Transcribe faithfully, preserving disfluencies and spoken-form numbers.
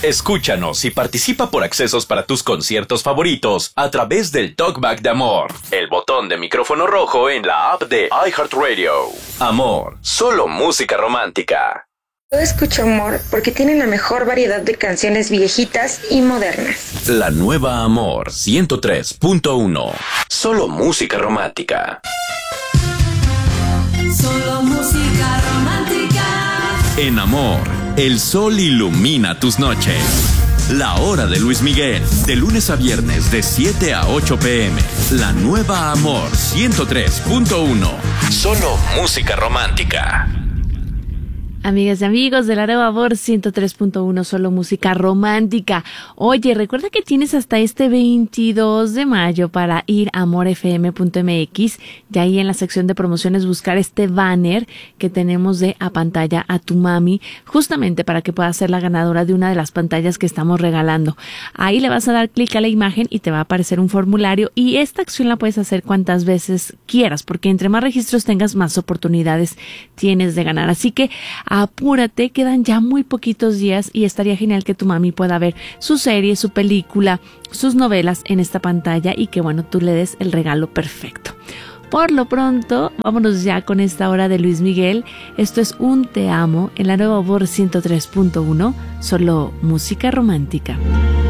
Escúchanos y participa por accesos para tus conciertos favoritos a través del Talkback de Amor, el botón de micrófono rojo en la app de iHeartRadio. Amor, solo música romántica. Yo escucho Amor porque tiene la mejor variedad de canciones viejitas y modernas. La nueva Amor ciento tres punto uno. Solo música romántica. Solo música romántica. En Amor, el sol ilumina tus noches. La hora de Luis Miguel, de lunes a viernes de siete a ocho pm. La nueva Amor ciento tres punto uno. Solo música romántica. Amigas y amigos de la nueva Amor ciento tres punto uno, solo música romántica. Oye, recuerda que tienes hasta este veintidós de mayo para ir a amor f m punto m x y ahí en la sección de promociones buscar este banner que tenemos de A Pantalla a tu Mami, justamente para que puedas ser la ganadora de una de las pantallas que estamos regalando. Ahí le vas a dar clic a la imagen y te va a aparecer un formulario, y esta acción la puedes hacer cuantas veces quieras, porque entre más registros tengas, más oportunidades tienes de ganar. Así que apúrate, quedan ya muy poquitos días y estaría genial que tu mami pueda ver su serie, su película, sus novelas en esta pantalla y que, bueno, tú le des el regalo perfecto. Por lo pronto, vámonos ya con esta hora de Luis Miguel. Esto es Un Te Amo en la nueva Amor ciento tres punto uno, solo música romántica.